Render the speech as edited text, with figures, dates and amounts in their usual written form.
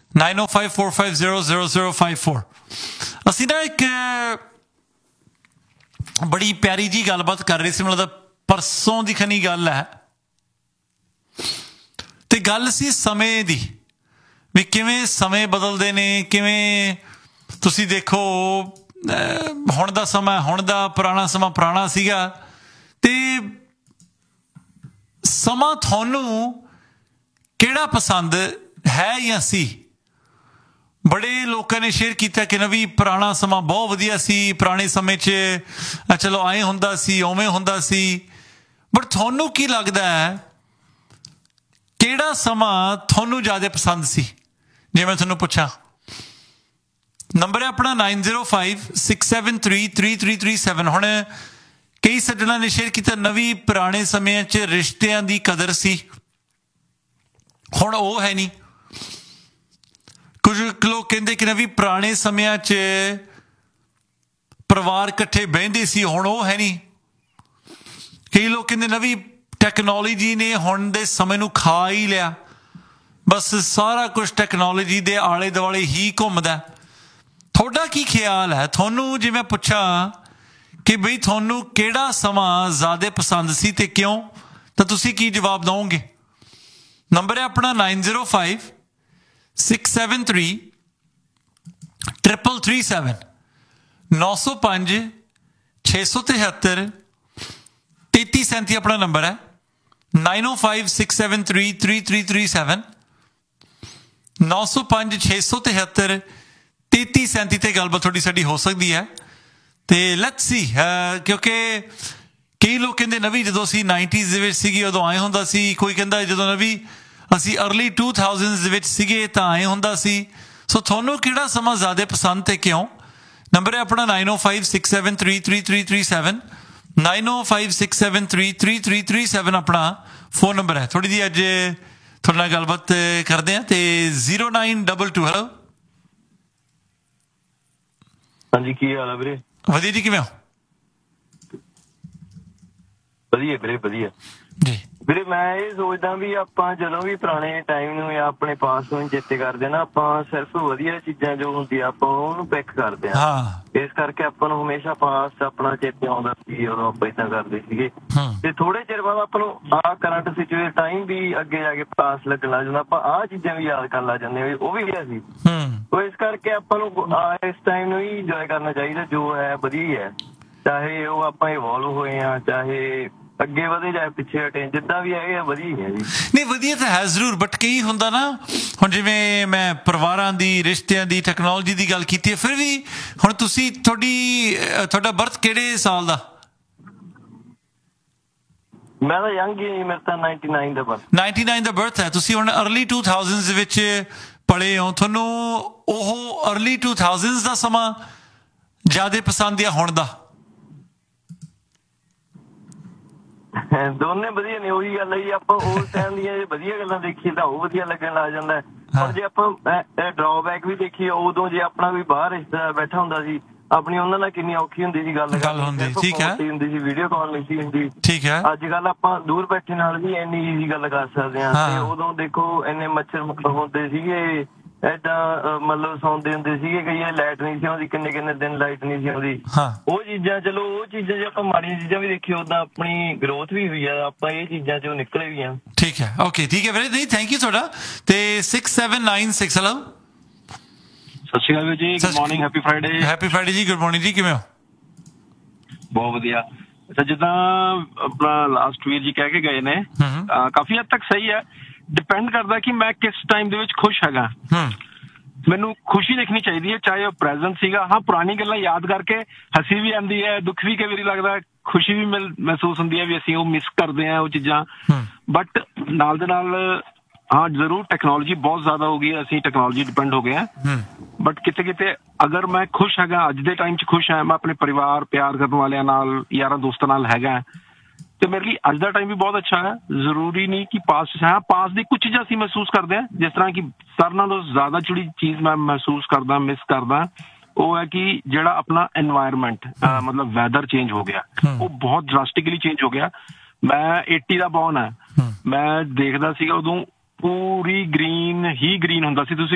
9054500054। ਅਸੀਂ ਨਾ ਇੱਕ ਬੜੀ ਪਿਆਰੀ ਜੀ ਗੱਲਬਾਤ ਕਰ ਰਹੇ ਸੀ, ਮੈਨੂੰ ਲੱਗਦਾ ਪਰਸੋਂ ਦੀ ਖਨੀ ਗੱਲ ਹੈ, ਤੇ ਗੱਲ ਸੀ ਸਮੇਂ ਦੀ, ਵੀ ਕਿਵੇਂ ਸਮੇਂ ਬਦਲਦੇ ਨੇ, ਕਿਵੇਂ ਤੁਸੀਂ ਦੇਖੋ ਹੁਣ ਦਾ ਸਮਾਂ ਹੁਣ ਦਾ, ਪੁਰਾਣਾ ਸਮਾਂ ਪੁਰਾਣਾ ਸੀਗਾ, ਤੇ ਸਮਾਂ ਤੁਹਾਨੂੰ ਕਿਹੜਾ ਪਸੰਦ ਹੈ ਜਾਂ ਸੀ। ਬੜੇ ਲੋਕਾਂ ਨੇ ਸ਼ੇਅਰ ਕੀਤਾ ਕਿ ਨਵੀਂ ਪੁਰਾਣਾ ਸਮਾਂ ਬਹੁਤ ਵਧੀਆ ਸੀ, ਪੁਰਾਣੇ ਸਮੇਂ 'ਚ ਚਲੋ ਐਂ ਹੁੰਦਾ ਸੀ, ਉਵੇਂ ਹੁੰਦਾ ਸੀ, ਬਟ ਤੁਹਾਨੂੰ ਕੀ ਲੱਗਦਾ ਹੈ ਕਿਹੜਾ ਸਮਾਂ ਤੁਹਾਨੂੰ ਜ਼ਿਆਦਾ ਪਸੰਦ ਸੀ? ਜੇ ਮੈਂ ਤੁਹਾਨੂੰ ਪੁੱਛਾਂ, ਨੰਬਰ ਹੈ ਆਪਣਾ 9056733337। ਹੁਣ ਕਈ ਸੱਜਣਾ ਨੇ ਸ਼ੇਅਰ ਕੀਤਾ ਨਵੀਂ ਪੁਰਾਣੇ ਸਮਿਆਂ 'ਚ ਰਿਸ਼ਤਿਆਂ ਦੀ ਕਦਰ ਸੀ, ਹੁਣ ਉਹ ਹੈ ਨਹੀਂ। ਕੁਝ ਲੋਕ ਕਹਿੰਦੇ ਕਿ ਨਵੀਂ ਪੁਰਾਣੇ ਸਮਿਆਂ 'ਚ ਪਰਿਵਾਰ ਇਕੱਠੇ ਬਹਿੰਦੇ ਸੀ, ਹੁਣ ਉਹ ਹੈ ਨਹੀਂ। ਕਈ ਲੋਕ ਕਹਿੰਦੇ ਨਵੀਂ ਟੈਕਨੋਲੋਜੀ ਨੇ ਹੁਣ ਦੇ ਸਮੇਂ ਨੂੰ ਖਾ ਹੀ ਲਿਆ, ਬਸ ਸਾਰਾ ਕੁਛ ਟੈਕਨੋਲੋਜੀ ਦੇ ਆਲੇ ਦੁਆਲੇ ਹੀ ਘੁੰਮਦਾ। ਤੁਹਾਡਾ ਕੀ ਖਿਆਲ ਹੈ? ਤੁਹਾਨੂੰ ਜੇ ਮੈਂ ਪੁੱਛਾਂ ਕਿ ਬਈ ਤੁਹਾਨੂੰ ਕਿਹੜਾ ਸਮਾਂ ਜ਼ਿਆਦਾ ਪਸੰਦ ਸੀ ਤੇ ਕਿਉਂ, ਤਾਂ ਤੁਸੀਂ ਕੀ ਜਵਾਬ ਦਿਓਗੇ? ਨੰਬਰ ਹੈ ਆਪਣਾ 9056733337 905-673-3337 ਆਪਣਾ ਨੰਬਰ ਹੈ। 9056733337 905-673-3337 ਤੇ ਗੱਲਬਾਤ ਥੋੜੀ ਸਾਡੀ ਹੋ ਸਕਦੀ ਹੈ। ਤੇ ਲੈਟਸ ਸੀ, ਕਿਉਂਕਿ ਕਈ ਲੋਕ ਕਹਿੰਦੇ ਨਵੀਂ ਜਦੋਂ ਅਸੀਂ 90s ਦੇ ਵਿੱਚ ਸੀਗੇ ਉਦੋਂ ਆਏ ਹੁੰਦਾ ਸੀ, ਕੋਈ ਕਹਿੰਦਾ ਜਦੋਂ ਨਵੀਂ ਅਸੀਂ ਅਰਲੀ 2000s ਦੇ ਵਿੱਚ ਸੀਗੇ ਤਾਂ ਆਏ ਹੁੰਦਾ ਸੀ। ਸੋ ਤੁਹਾਨੂੰ ਕਿਹੜਾ ਸਮਾਂ ਜ਼ਿਆਦਾ ਪਸੰਦ ਤੇ ਕਿਉਂ? ਨੰਬਰ ਹੈ ਆਪਣਾ 9056733337 9056733337 ਆਪਣਾ ਫੋਨ ਨੰਬਰ ਹੈ। ਥੋੜੀ ਜਿਹੀ ਅੱਜ ਤੁਹਾਡੇ ਨਾਲ ਗੱਲਬਾਤ ਕਰਦੇ ਹਾਂ। ਤੇ 0922 ਹੈਲੋ। ਹਾਂਜੀ, ਕੀ ਹਾਲ ਹੈ ਵੀਰੇ? ਵਧੀਆ ਜੀ, ਕਿਵੇਂ ਹੋ? ਵਧੀਆ ਵੀਰੇ, ਵਧੀਆ ਜੀ ਵੀਰੇ। ਮੈਂ ਇਹ ਸੋਚਦਾ ਵੀ ਆਪਾਂ ਜਦੋਂ ਵੀ ਪੁਰਾਣੇ ਟਾਈਮ ਨੂੰ ਜਾਂ ਆਪਣੇ ਪਾਸ ਨੂੰ ਚੇਤੇ ਕਰਦੇ ਨਾ, ਆਪਾਂ ਸਿਰਫ ਵਧੀਆ ਚੀਜ਼ਾਂ ਜੋ ਹੁੰਦੀਆਂ ਆਪਾਂ ਉਹਨੂੰ ਪਿਕ ਕਰਦੇ ਹਾਂ। ਇਸ ਕਰਕੇ ਆਪਾਂ ਨੂੰ ਹਮੇਸ਼ਾ ਪਾਸ ਆਪਣਾ ਚੇਤੇ ਆਉਂਦਾ ਸੀ, ਉਦੋਂ ਆਪਾਂ ਏਦਾਂ ਕਰਦੇ ਸੀਗੇ। ਤੇ ਥੋੜੇ ਚਿਰ ਬਾਅਦ ਆਪਾਂ ਨੂੰ ਆਹ ਕਰੰਟ ਸਿਚੁਏਸ਼ਨ ਟਾਈਮ ਵੀ ਅੱਗੇ ਜਾ ਕੇ ਪਾਸ ਲੱਗਣ ਲੱਗ ਜਾਂਦਾ, ਆਪਾਂ ਆਹ ਚੀਜ਼ਾਂ ਵੀ ਯਾਦ ਕਰਨ ਲੱਗ ਜਾਂਦੇ, ਉਹ ਵੀ ਗਿਆ ਸੀ। ਸੋ ਇਸ ਕਰਕੇ ਆਪਾਂ ਨੂੰ ਇਸ ਟਾਈਮ ਨੂੰ ਹੀ ਇੰਜੋਏ ਕਰਨਾ ਚਾਹੀਦਾ, ਜੋ ਹੈ ਵਧੀਆ ਹੀ ਹੈ, ਚਾਹੇ ਉਹ ਆਪਾਂ ਇਵੋਲਵ ਹੋਏ ਆ, ਚਾਹੇ ਅੱਗੇ ਵਧੇ ਜਾਏ ਪਿੱਛੇ ਹਟੇ, ਜਿੱਦਾਂ ਵੀ ਹੈਗੇ ਆ ਵਧੀਆ ਹੀ ਹੈ ਜੀ। ਨਹੀਂ, ਵਧੀਆ ਤਾਂ ਹੈ ਜ਼ਰੂਰ, ਬਟ ਕਈ ਹੁੰਦਾ ਨਾ, ਹੁਣ ਜਿਵੇਂ ਮੈਂ ਪਰਿਵਾਰਾਂ ਦੀ, ਰਿਸ਼ਤਿਆਂ ਦੀ, ਟੈਕਨੋਲੋਜੀ ਦੀ ਗੱਲ ਕੀਤੀ ਹੈ, ਫਿਰ ਵੀ ਹੁਣ ਤੁਸੀਂ ਤੁਹਾਡਾ ਬਰਥ ਕਿਹੜੇ ਸਾਲ ਦਾ? ਮੈਂ ਤਾਂ ਯੰਗ ਹੀ, ਮੇਰਾ ਤਾਂ 99 ਦਾ ਬਰਥ। 99 ਦਾ ਬਰਥ ਹੈ। ਤੁਸੀਂ ਹੁਣ ਅਰਲੀ 2000s ਦੇ ਵਿੱਚ ਪਲੇ ਹੋ, ਤੁਹਾਨੂੰ ਉਹ ਅਰਲੀ 2000s ਦਾ ਸਮਾਂ ਜ਼ਿਆਦਾ ਪਸੰਦ ਆ ਹੁਣ ਦਾ? ਦੋਨੇ ਵਧੀਆ ਨੇ, ਉਹੀ ਗੱਲ ਹੈ ਜੀ। ਆਪਾਂ ਉਸ ਟਾਈਮ ਦੀਆਂ ਜੇ ਵਧੀਆ ਗੱਲਾਂ ਦੇਖੀਏ ਤਾਂ ਉਹ ਵਧੀਆ ਲੱਗਣ ਲੱਗ ਜਾਂਦਾ, ਪਰ ਜੇ ਆਪਾਂ ਡਰਾਬੈਕ ਵੀ ਦੇਖੀਏ, ਉਦੋਂ ਜੇ ਆਪਣਾ ਵੀ ਬਾਹਰ ਰਿਸ਼ਤੇਦਾਰ ਬੈਠਾ ਹੁੰਦਾ ਸੀ, ਆਪਣੀ ਉਹਨਾਂ ਨਾਲ ਕਿੰਨੀ ਔਖੀ ਹੁੰਦੀ ਸੀ ਗੱਲ ਹੁੰਦੀ, ਠੀਕ ਹੈ, ਹੁੰਦੀ ਸੀ, ਵੀਡੀਓ ਕਾਲ ਨਹੀਂ ਸੀ ਹੁੰਦੀ, ਠੀਕ ਹੈ। ਅੱਜ ਕੱਲ ਆਪਾਂ ਦੂਰ ਬੈਠੇ ਨਾਲ ਵੀ ਇੰਨੀ ਈਜ਼ੀ ਗੱਲ ਕਰ ਸਕਦੇ ਹਾਂ। ਤੇ ਉਦੋਂ ਦੇਖੋ ਇੰਨੇ ਮੱਛਰ ਹੁੰਦੇ ਸੀਗੇ, ਏਦਾਂ ਮਤਲਬ ਸੌਂਦੇ ਹੁੰਦੇ ਸੀਗੇ, ਕਈ ਲਾਈਟ ਨਹੀਂ ਸੀ ਆਉਂਦੀ, ਕਿੰਨੇ ਕਿੰਨੇ ਦਿਨ ਲਾਈਟ ਨਹੀਂ ਸੀ ਆਉਂਦੀ। ਉਹ ਚੀਜ਼ਾਂ, ਚਲੋ ਉਹ ਚੀਜ਼ਾਂ ਜੇ ਆਪਾਂ ਮਾੜੀਆਂ ਚੀਜ਼ਾਂ ਵੀ ਦੇਖੀਏ, ਉਦਾਂ ਆਪਣੀ ਗਰੋਥ ਵੀ ਹੋਈ ਆ, ਆਪਾਂ ਇਹ ਚੀਜ਼ਾਂ ਚੋਂ ਨਿਕਲੇ ਵੀ ਆ। ਠੀਕ ਹੈ, ਓਕੇ, ਠੀਕ ਹੈ ਵੀਰੇ, ਨਹੀਂ ਥੈਂਕ ਯੂ ਤੁਹਾਡਾ। ਤੇ 6796 ਹੈਲੋ। ਸਤਿ ਸ਼੍ਰੀ ਅਕਾਲ ਜੀ, good morning, happy Friday. Happy Friday ਜੀ, ਗੁੱਡ ਮਾਰਨਿੰਗ ਜੀ, ਕਿਵੇਂ ਹੋ? ਬਹੁਤ ਵਧੀਆ। ਅੱਛਾ, ਜਿੱਦਾਂ ਆਪਣਾ ਲਾਸਟ ਵੀਰ ਜੀ ਕਹਿ ਕੇ ਗਏ ਨੇ, ਕਾਫੀ ਹੱਦ ਤੱਕ ਸਹੀ ਹੈ। ਡਿਪੈਂਡ ਕਰਦਾ ਕਿ ਮੈਂ ਕਿਸ ਟਾਈਮ ਦੇ ਵਿੱਚ ਖੁਸ਼ ਹੈਗਾ। ਮੈਨੂੰ ਖੁਸ਼ੀ ਦੇਖਣੀ ਚਾਹੀਦੀ ਹੈ, ਚਾਹੇ ਉਹ ਪ੍ਰੈਜ਼ੈਂਟ ਸੀਗਾ। ਹਾਂ, ਪੁਰਾਣੀ ਗੱਲਾਂ ਯਾਦ ਕਰਕੇ ਹੱਸੀ ਵੀ ਆਉਂਦੀ ਹੈ, ਦੁੱਖ ਵੀ ਕਈ ਵਾਰੀ ਲੱਗਦਾ, ਖੁਸ਼ੀ ਵੀ ਮਹਿਸੂਸ ਹੁੰਦੀ ਹੈ ਵੀ ਅਸੀਂ ਉਹ ਮਿਸ ਕਰਦੇ ਹਾਂ ਉਹ ਚੀਜ਼ਾਂ। ਬਟ ਨਾਲ ਦੇ ਨਾਲ ਹਾਂ, ਜ਼ਰੂਰ ਟੈਕਨੋਲੋਜੀ ਬਹੁਤ ਜ਼ਿਆਦਾ ਹੋ ਗਈ ਹੈ, ਅਸੀਂ ਟੈਕਨੋਲੋਜੀ ਡਿਪੈਂਡ ਹੋ ਗਏ ਹਾਂ। ਬਟ ਕਿਤੇ ਕਿਤੇ ਅਗਰ ਮੈਂ ਖੁਸ਼ ਹੈਗਾ, ਅੱਜ ਦੇ ਟਾਈਮ 'ਚ ਖੁਸ਼ ਹਾਂ, ਮੈਂ ਆਪਣੇ ਪਰਿਵਾਰ, ਪਿਆਰ ਕਰਨ ਵਾਲਿਆਂ ਨਾਲ, ਯਾਰਾਂ ਦੋਸਤਾਂ ਨਾਲ ਹੈਗਾ, ਤੇ ਮੇਰੇ ਲਈ ਅੱਜ ਦਾ ਟਾਈਮ ਵੀ ਬਹੁਤ ਅੱਛਾ ਹੈ। ਜ਼ਰੂਰੀ ਨਹੀਂ ਕਿ ਪਾਸਟ ਹੈ। ਪਾਸਟ ਦੀ ਕੁਝ ਚੀਜ਼ਾਂ ਅਸੀਂ ਮਹਿਸੂਸ ਕਰਦੇ ਹਾਂ, ਜਿਸ ਤਰ੍ਹਾਂ ਕਿ ਸਾਰਿਆਂ ਨਾਲੋਂ ਜ਼ਿਆਦਾ ਜਿਹੜੀ ਚੀਜ਼ ਮੈਂ ਮਹਿਸੂਸ ਕਰਦਾ, ਮਿਸ ਕਰਦਾ, ਉਹ ਹੈ ਕਿ ਜਿਹੜਾ ਆਪਣਾ এনवायरमेंट ਮਤਲਬ ਵੈਦਰ ਚੇਂਜ ਹੋ ਗਿਆ, ਉਹ ਬਹੁਤ ਡਰਾਸਟਿਕਲੀ ਚੇਂਜ ਹੋ ਗਿਆ। ਮੈਂ 80 ਦਾ ਬੌਰਨ ਹੈ, ਮੈਂ ਦੇਖਦਾ ਸੀਗਾ ਉਦੋਂ ਪੂਰੀ ਗ੍ਰੀਨ ਹੀ ਗ੍ਰੀਨ ਹੁੰਦਾ ਸੀ। ਤੁਸੀਂ